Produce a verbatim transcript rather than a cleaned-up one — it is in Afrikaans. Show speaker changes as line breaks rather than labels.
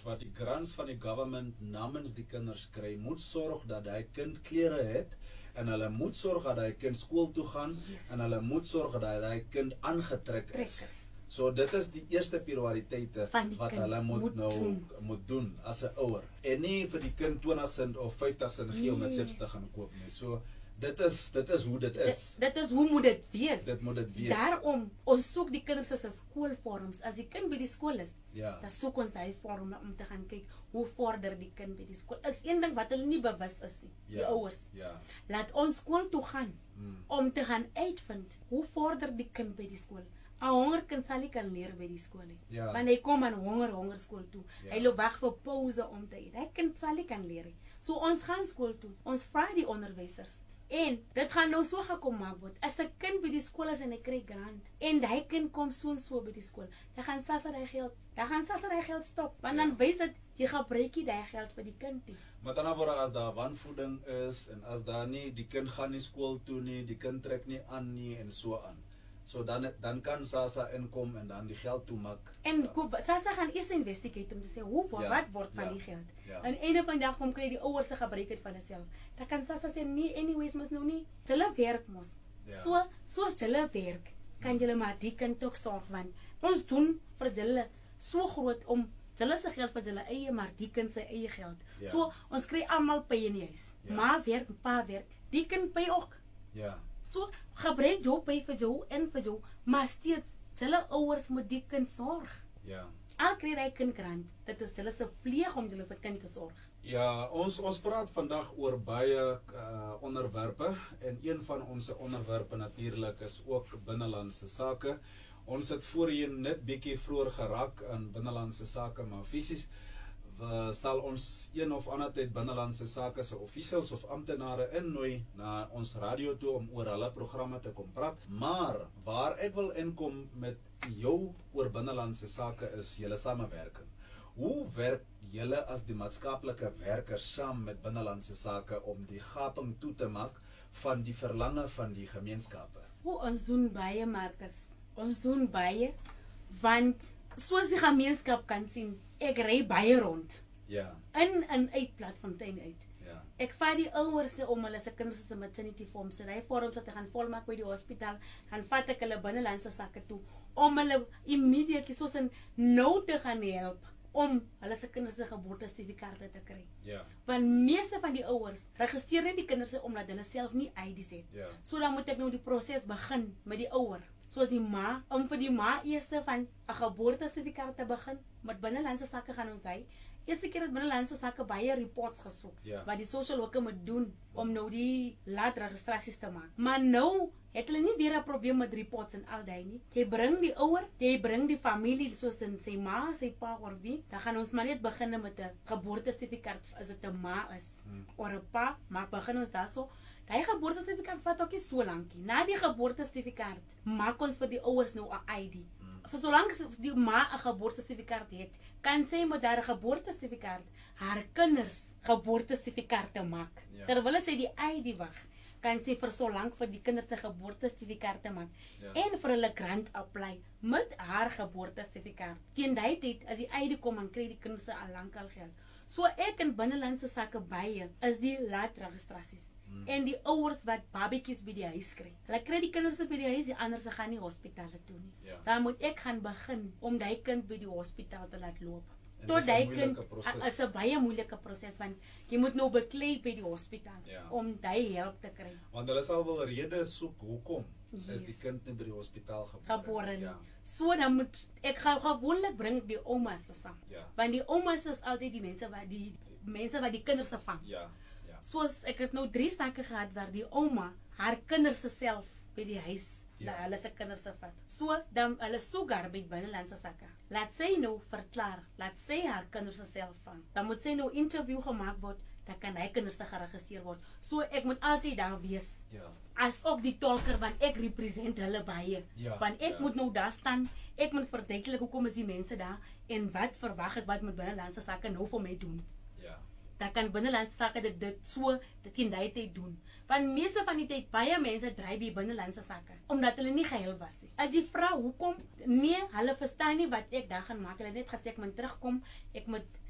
ouers wat die grants van die government namens die kinders kry, moet sorg dat hy kind klere het, en hulle moet sorg dat hy kind skool toe gaan,
Yes.
en hulle moet sorg dat hy kind aangetrek
Trek
is.
is.
So dit is die eerste prioriteite
Van die
wat
kind
hulle moet,
moet
nou
doen.
moet doen as 'n ouer. En nie vir die kind twintig sent of vyftig sent gee om dit
Nee.
selfs te gaan koop nie. So dit is dit is hoe dit is.
Dit, dit is hoe moet dit wees.
Dit moet dit wees.
Daarom, ons soek die kinders as 'n skoolvorms. As die kind by die skool is,
Ja.
dan soek ons hy vorm om te gaan kyk hoe vorder die kind by die skool. Is een ding wat hulle nie bewus is nie, die
Ja.
ouers.
Ja.
Laat ons skool toe gaan
Hmm.
om te gaan uitvind hoe vorder die kind by die skool. 'n Honger kind sal nie kan leer by die skool nie.
Ja.
Want hy kom aan honger honger skool toe.
Ja.
Hy loop wag vir pouse om te eet. Hy kind sal nie kan leer nie. So ons gaan skool toe. Ons vra die onderwysers. En dit gaan nou so gekom maak word. As 'n kind by die skool is en hy kry grant en hy kind kom so en so by die skool, dan gaan SASSA daai geld, dan gaan SASSA daai geld stop. Want
Ja.
dan wys dit jy gebruik nie daai geld vir die kind nie.
Maar dan word as daar wanvoeding is en as daar nie die kind gaan nie skool toe nie, die kind trek nie aan nie en so aan. So dan dan kan SASSA inkom en dan die geld toemaak.
En kom, SASSA gaan eers investigate om te sê hoe word,
Ja,
wat word van
ja,
die geld.
ja.
En einde van die dag kom kry die ouers se gebruik dit van hulself. Dan kan SASSA sê nee, anyways mos nou nie. Hulle werk mos.
Ja.
So soos hulle werk, kan julle maar die kind tog sorg want ons doen vir julle so groot om hulle se geld vir hulle eie, maar die kind se eie geld.
Ja.
So ons kry almal pay in die huis.
Ja.
Ma werk, pa werk. Die kind pay ook.
Ja.
So gebruik jou pay vir jou en vir jou, maar steeds hulle ouers moet die kind sorg.
Ja.
Al kry hy kind grant, dit is hulle se plig om hulle se kind te sorg.
Ja, ons ons praat vandag oor baie uh, onderwerpe en een van ons onderwerpe natuurlik is ook binnelandse sake. Ons het voorheen net bietjie vroeër geraak aan binnelandse sake, maar fisies we sal ons een of ander tyd binnelandse sake se officials of amptenare innooi na ons radio toe om oor hulle programme te kom praat. Maar waar ek wil inkom met jou oor binnelandse sake is julle samewerking. Hoe werk julle as die maatskaplike werkers saam met binnelandse sake om die gaping toe te maak van die verlange van die gemeenskappe?
Hoe ons doen baie, Marcus. Ons doen baie want soos die gemeenskap kan sien, ek ry baie rond.
Ja,
In en uit Platfontein uit.
ja,
Ek vat die ouers se om hulle se kinders se maternity forms en hy vorms wat hy gaan volmaak by die hospitaal, dan vat ek hulle binnelandse sakke toe om hulle immediately soos in nou te gaan help om hulle se kinders se geboortesertifikate te kry.
ja,
Want meeste van die ouers registreer net die kinders omdat hulle self nie I Ds het.
ja,
So dan moet ek nou die proses begin met die ouer. Soos die ma, om vir die ma eerste van 'n geboortesertifikaat te begin, met binnelandse sake gaan ons daai. Eerste keer het binnelandse sake baie reports gesoek
Ja.
wat die social worker moet doen om nou die laat registrasies te maak. Maar nou het hulle nie weer 'n probleem met reports en al daai nie. Jy bring die ouer, jy bring die familie soos dan sy ma, sy pa of wie, dan gaan ons maar net begin met 'n geboortesertifikaat as dit 'n ma is
Hmm.
of 'n pa, maar begin ons daarso. Daai geboortesertifikaat vat ook nie so lank nie. Na die geboortesertifikaat maak ons vir die ouers nou 'n I D.
Hmm.
Vir solank die ma 'n geboortesertifikaat het, kan sy met haar geboortesertifikaat haar kinders geboortesertifikate maak.
Ja.
Terwyl sy die I D wag, kan sy vir solank vir die kinders se geboortesertifikate maak
Ja.
en vir hulle grant apply met haar geboortesertifikaat. Teen daai tyd as die I D kom, dan kry die kinders al lankal geld. So ek in binnelandse sake baie is die laat registrasies.
Hmm.
En die ouers wat babetjies by die huis kry. Hulle kry die kinders by die huis, die ander se gaan nie hospitale toe nie.
Ja.
Dan moet ek gaan begin om daai kind by die hospitaal te laat loop.
En
Tot
dis 'n
daai
moeilike
kind
proses.
is 'n baie moeilike proses want jy moet nou beklei by die hospitaal
Ja.
om daai hulp te kry.
Want hulle sal wel redes soek hoekom is
Yes.
die kind nie by die hospitaal gebore.
Gebore nie.
Ja.
So dan moet ek gaan gewoonlik bring die oumas te saam.
Ja.
Want die oumas is altyd die mense wat die mense wat die kinders se vang.
Ja. Ja.
Soos ek het nou drie sake gehad waar die ouma haar kinders se self by die huis,
Ja.
ja. hulle se kinders se vat. So dan hulle soek haar by binnelandse sake. Laat sy nou verklaar, laat sy haar kinders se self vang. Dan moet sy nou interview gemaak word, dan kan hy kinders se geregistreer word. So ek moet altyd daar wees.
Ja.
As ook die tolker want ek represent hulle baie.
Ja,
Want ek
ja.
moet nou daar staan. Ek moet verduidelik hoekom is die mense daar en wat verwag ek wat met binnelandse sake nou vir my doen.
Ja.
Dan kan binnelandse sake dit dit so dit in daai tyd doen. Want meeste van die tyd baie mense dryf by binnelandse sake omdat hulle nie geheel was nie. As jy vra hoekom, nee, hulle verstaan nie wat ek daar gaan maak. Hulle het net gesê ek moet terugkom, ek moet